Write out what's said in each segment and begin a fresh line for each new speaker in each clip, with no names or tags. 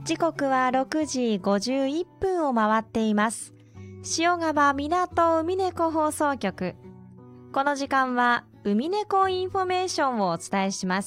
時刻は6時51分を回っています。塩釜港海猫放送局。この時間は海猫インフォメーションをお伝えします。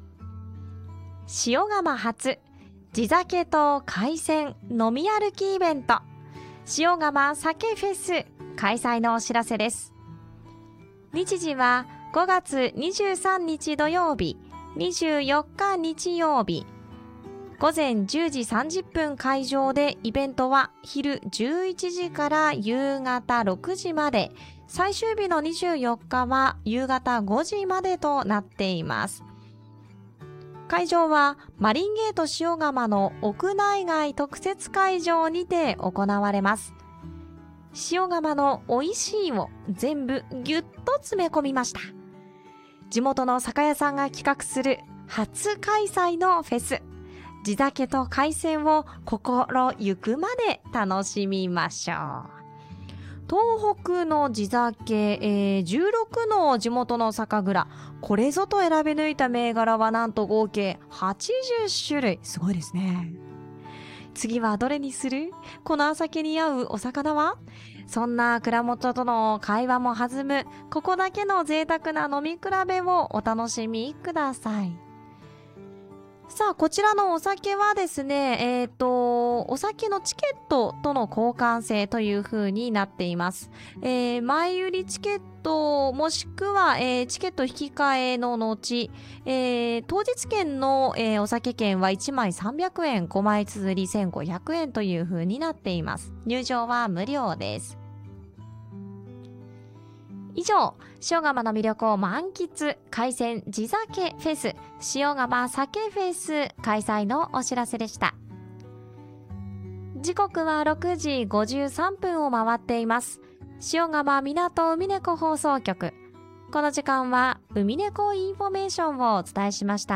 塩釜初地酒と海鮮飲み歩きイベント、塩釜酒フェス開催のお知らせです。日時は5月23日土曜日、24日日曜日、午前10時30分会場で、イベントは昼11時から夕方6時まで、最終日の24日は夕方5時までとなっています。会場はマリンゲート塩釜の屋内外特設会場にて行われます。塩釜の美味しいを全部ぎゅっと詰め込みました。地元の酒屋さんが企画する初開催のフェス、地酒と海鮮を心ゆくまで楽しみましょう。東北の地酒、16の地元の酒蔵、これぞと選び抜いた銘柄はなんと合計80種類。すごいですね。次はどれにする？この酒に合うお魚は？そんな蔵元との会話も弾む、ここだけの贅沢な飲み比べをお楽しみください。さあ、こちらのお酒はですね、お酒のチケットとの交換制という風になっています。前売りチケットもしくは、チケット引き換えの後、当日券の、お酒券は1枚300円、5枚綴り1500円という風になっています。入場は無料です。以上、塩釜の魅力を満喫、海鮮地酒フェス、塩釜酒フェス開催のお知らせでした。時刻は6時53分を回っています。塩釜港海猫放送局。この時間は海猫インフォメーションをお伝えしました。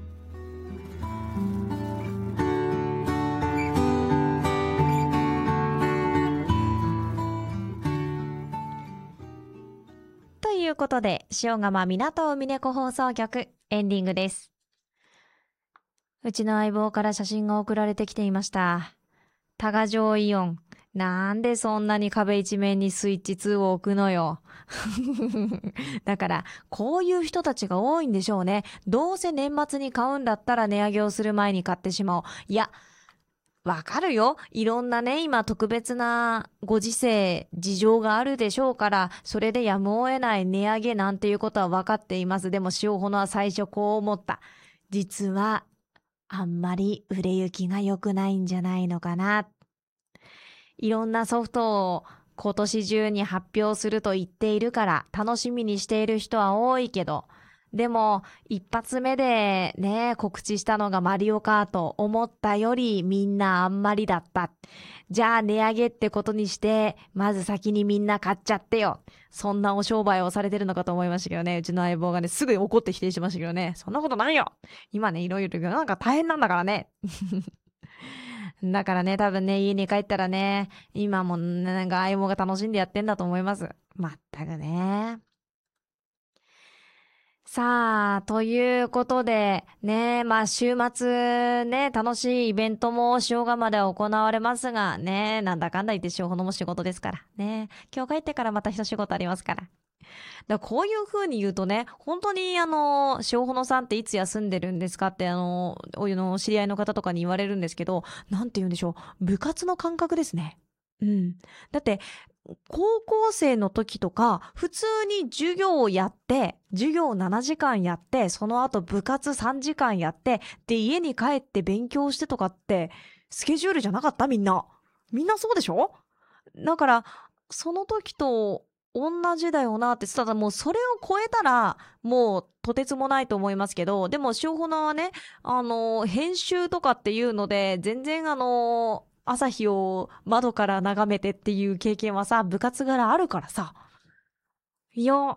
ということで、塩釜港海猫放送局エンディングです。うちの相棒から写真が送られてきていました。多賀城イオン、なんでそんなに壁一面にスイッチ2を置くのよ。だからこういう人たちが多いんでしょうね。どうせ年末に買うんだったら値上げをする前に買ってしまおう。いや、わかるよ。いろんなね、今特別なご時世、事情があるでしょうから、それでやむを得ない値上げなんていうことは分かっています。でも塩ほのは最初こう思った。実は、あんまり売れ行きが良くないんじゃないのかな。いろんなソフトを今年中に発表すると言っているから楽しみにしている人は多いけど、でも一発目でね、告知したのがマリオカート、思ったよりみんなあんまりだった。じゃあ値上げってことにして、まず先にみんな買っちゃってよ。そんなお商売をされてるのかと思いましたけどね。うちの相棒がね、すぐ怒って否定しましたけどね。そんなことないよ。今ね、いろいろなんか大変なんだからね。だからね、多分ね、家に帰ったらね、今もなんか相棒が楽しんでやってんだと思います。まったくね。さあ、ということで、ね、まあ週末ね、楽しいイベントも塩釜で行われますが、ね、なんだかんだ言って塩ほのも仕事ですから。ね、今日帰ってからまた一仕事ありますから。こういう風に言うとね、本当に塩ほのさんっていつ休んでるんですかって知り合いの方とかに言われるんですけど、なんて言うんでしょう、部活の感覚ですね。うん。だって、高校生の時とか、普通に授業をやって、授業7時間やって、その後部活3時間やって、で、家に帰って勉強してとかって、スケジュールじゃなかった？みんな。みんなそうでしょ？だから、その時と同じだよなって、ただもうそれを超えたら、もうとてつもないと思いますけど、でも、塩ほなはね、編集とかっていうので、全然朝日を窓から眺めてっていう経験はさ、部活柄あるからさ。いや、